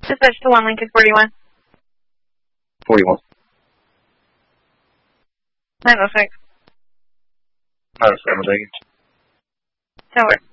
Dispatch to 1 Lincoln 41. 41. 906. 907, take it. Over.